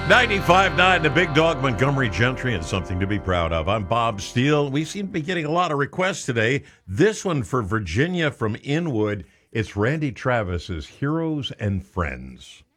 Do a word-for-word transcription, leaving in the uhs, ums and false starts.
ninety-five point nine, the Big Dog, Montgomery Gentry, and something to be proud of. I'm Bob Steele. We seem to be getting a lot of requests today. This one for Virginia from Inwood. It's Randy Travis's Heroes and Friends.